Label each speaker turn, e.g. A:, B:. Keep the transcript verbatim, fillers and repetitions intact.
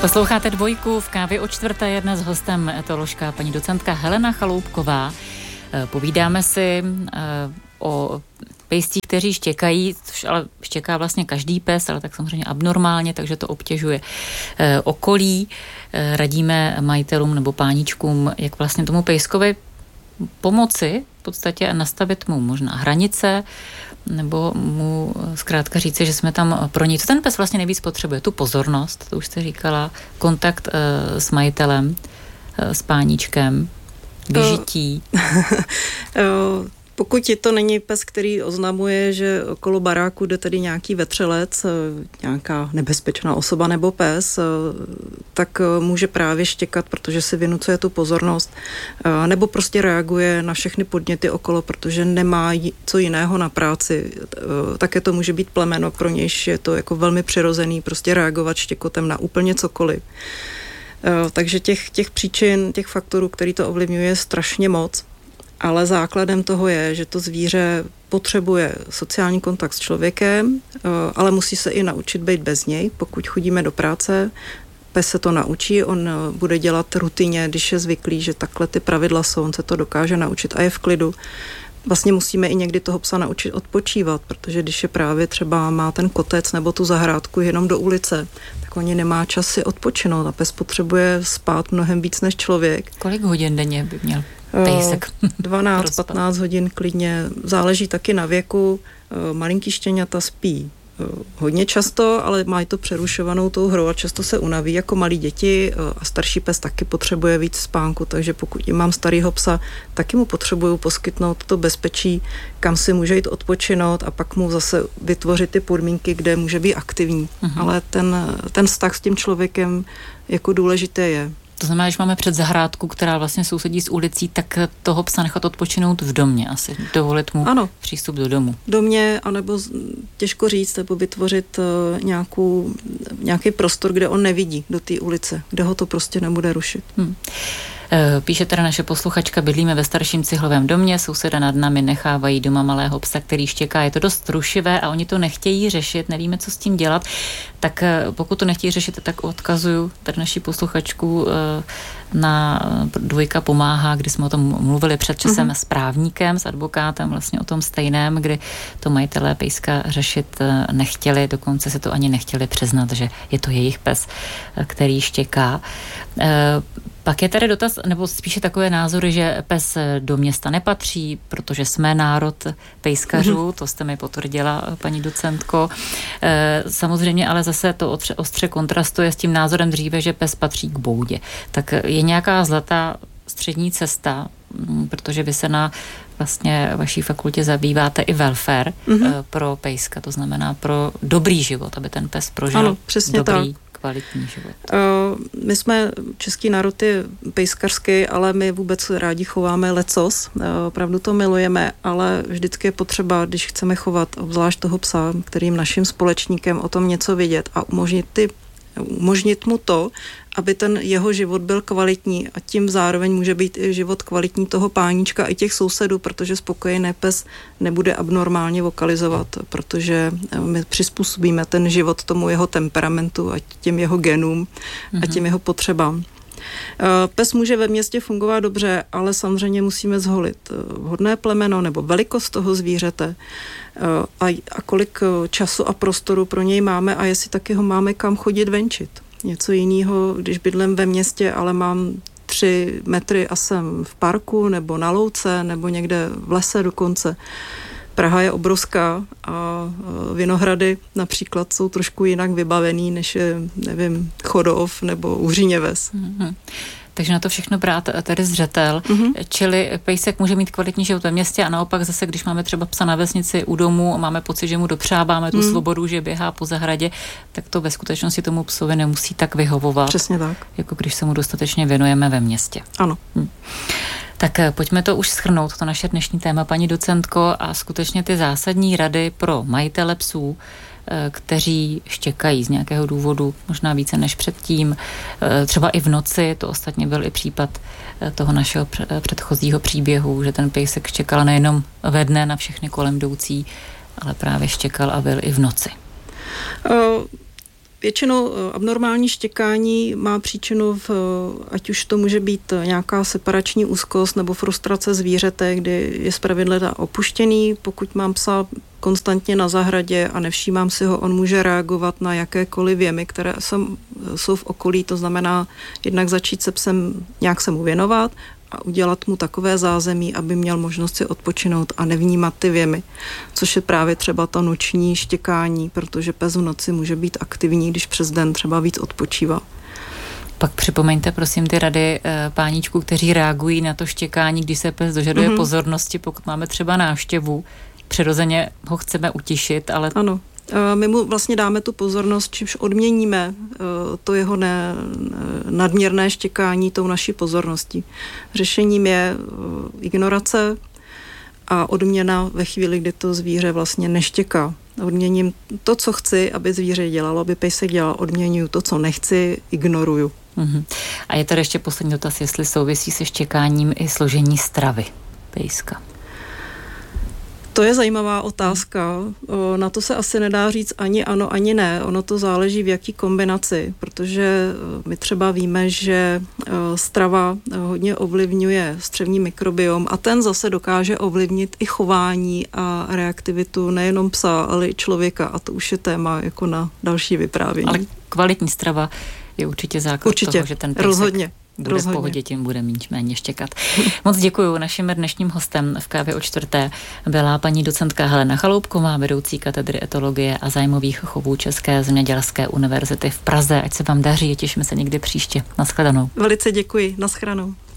A: Posloucháte Dvojku v kávě o čtvrté, je dnes hostem etoložka paní docentka Helena Chaloupková. Povídáme si o pejscích, kteří štěkají, což ale štěká vlastně každý pes, ale tak samozřejmě abnormálně, takže to obtěžuje okolí. Radíme majitelům nebo páničkům, jak vlastně tomu pejskovi pomoci v podstatě a nastavit mu možná hranice, nebo mu zkrátka říci, že jsme tam pro něj. Co ten pes vlastně nejvíc potřebuje? Tu pozornost, to už jste říkala, kontakt uh, s majitelem, uh, s páničkem, vyžití.
B: Pokud to není pes, který oznamuje, že okolo baráku jde tady nějaký vetřelec, nějaká nebezpečná osoba nebo pes, tak může právě štěkat, protože si vynucuje tu pozornost, nebo prostě reaguje na všechny podněty okolo, protože nemá co jiného na práci. Také to může být plemeno, pro nějž je to jako velmi přirozený prostě reagovat štěkotem na úplně cokoliv. Takže těch, těch příčin, těch faktorů, který to ovlivňuje, je strašně moc. Ale základem toho je, že to zvíře potřebuje sociální kontakt s člověkem, ale musí se i naučit být bez něj. Pokud chodíme do práce, pes se to naučí, on bude dělat rutině, když je zvyklý, že takhle ty pravidla jsou, on se to dokáže naučit a je v klidu. Vlastně musíme i někdy toho psa naučit odpočívat, protože když je právě třeba má ten kotec nebo tu zahrádku jenom do ulice, tak oni nemá čas si odpočinout a pes potřebuje spát mnohem víc než člověk.
A: Kolik hodin denně by měl pejsek?
B: dvanáct patnáct hodin klidně, záleží taky na věku. Malinký štěňata spí hodně často, ale mají to přerušovanou tou hrou a často se unaví jako malí děti a starší pes taky potřebuje víc spánku, takže pokud mám starýho psa, taky mu potřebuju poskytnout to bezpečí, kam si může jít odpočinout a pak mu zase vytvořit ty podmínky, kde může být aktivní. Uh-huh. Ale ten, ten vztah s tím člověkem jako důležité je.
A: To znamená, když máme před zahrádku, která vlastně sousedí s ulicí, tak toho psa nechat odpočinout v domě asi, dovolit mu ano. přístup do domu.
B: V domě, anebo těžko říct, nebo vytvořit uh, nějakou, nějaký prostor, kde on nevidí do té ulice, kde ho to prostě nebude rušit. Hmm.
A: Píše teda naše posluchačka, bydlíme ve starším cihlovém domě, souseda nad námi nechávají doma malého psa, který štěká. Je to dost rušivé a oni to nechtějí řešit, nevíme, co s tím dělat. Tak pokud to nechtějí řešit, tak odkazuju tady naši posluchačku na Dvojka pomáhá, kdy jsme o tom mluvili před časem uh-huh. s právníkem, s advokátem, vlastně o tom stejném, kdy to majitelé pejska řešit nechtěli, dokonce se to ani nechtěli přiznat, že je to jejich pes, který štěká. Pak je tady dotaz, nebo spíše takové názory, že pes do města nepatří, protože jsme národ pejskařů, to jste mi potvrdila, paní docentko. Samozřejmě ale zase to ostře kontrastuje s tím názorem dříve, že pes patří k boudě. Tak je nějaká zlatá střední cesta, protože vy se na vlastně vaší fakultě zabýváte i welfare mm-hmm. pro pejska, to znamená pro dobrý život, aby ten pes prožil ano, přesně dobrý, tak. kvalitní život.
B: Uh, my jsme, český národ je pejskařský, ale my vůbec rádi chováme lecos, uh, opravdu to milujeme, ale vždycky je potřeba, když chceme chovat obzvlášť toho psa, kterým naším společníkem, o tom něco vědět a umožnit ty umožnit mu to, aby ten jeho život byl kvalitní a tím zároveň může být i život kvalitní toho páníčka i těch sousedů, protože spokojený pes nebude abnormálně vokalizovat, protože my přizpůsobíme ten život tomu jeho temperamentu a těm jeho genům mm-hmm. a těm jeho potřebám. Pes může ve městě fungovat dobře, ale samozřejmě musíme zholit vhodné plemeno nebo velikost toho zvířete a, a kolik času a prostoru pro něj máme a jestli taky ho máme kam chodit venčit. Něco jiného, když bydlím ve městě, ale mám tři metry a jsem v parku nebo na louce nebo někde v lese dokonce. Praha je obrovská a Vinohrady například jsou trošku jinak vybavený, než je, nevím, Chodov nebo Uhříněves.
A: Mm-hmm. Takže na to všechno brát tady zřetel. Mm-hmm. Čili pejsek může mít kvalitní život ve městě a naopak zase, když máme třeba psa na vesnici u domu a máme pocit, že mu dopřáváme tu mm. svobodu, že běhá po zahradě, tak to ve skutečnosti tomu psovi nemusí tak vyhovovat.
B: Přesně tak.
A: Jako když se mu dostatečně věnujeme ve městě.
B: Ano.
A: Hm. Tak pojďme to už shrnout, to naše dnešní téma, paní docentko, a skutečně ty zásadní rady pro majitele psů, kteří štěkají z nějakého důvodu, možná více než předtím, třeba i v noci, to ostatně byl i případ toho našeho předchozího příběhu, že ten pejsek štěkal nejenom ve dne na všechny kolem jdoucí, ale právě štěkal a byl i v noci.
B: Uh... Většinou abnormální štěkání má příčinu, v, ať už to může být nějaká separační úzkost nebo frustrace zvířete, kdy je zpravidla opuštěný. Pokud mám psa konstantně na zahradě a nevšímám si ho, on může reagovat na jakékoliv věmy, které jsem, jsou v okolí, to znamená jednak začít se psem nějak se mu věnovat a udělat mu takové zázemí, aby měl možnost si odpočinout a nevnímat ty věmy, což je právě třeba to noční štěkání, protože pes v noci může být aktivní, když přes den třeba víc odpočívá.
A: Pak připomeňte prosím ty rady páníčků, kteří reagují na to štěkání, když se pes dožaduje mm-hmm. pozornosti, pokud máme třeba návštěvu. Přirozeně ho chceme utišit, ale...
B: Ano. My mu vlastně dáme tu pozornost, čímž odměníme to jeho ne, nadměrné štěkání tou naší pozorností. Řešením je ignorace a odměna ve chvíli, kdy to zvíře vlastně neštěká. Odměním to, co chci, aby zvíře dělalo, aby pejsek dělal, odměňuju to, co nechci, ignoruju.
A: Uhum. A je tady ještě poslední dotaz, jestli souvisí se štěkáním i složení stravy pejska.
B: To je zajímavá otázka. Na to se asi nedá říct ani ano, ani ne. Ono to záleží v jaký kombinaci, protože my třeba víme, že strava hodně ovlivňuje střevní mikrobiom a ten zase dokáže ovlivnit i chování a reaktivitu nejenom psa, ale i člověka a to už je téma jako na další vyprávění.
A: Ale kvalitní strava je určitě základ
B: určitě,
A: toho, že ten pejsek
B: rozhodně.
A: bude
B: Rozhodně.
A: v pohodě, tím bude méně štěkat. Moc děkuju. Naším dnešním hostem v Kávě o čtvrté byla paní docentka Helena Chaloupková, vedoucí katedry etologie a zájmových chovů České zemědělské univerzity v Praze. Ať se vám daří, těšíme se někdy příště. Naschledanou.
B: Velice děkuji. Naschledanou.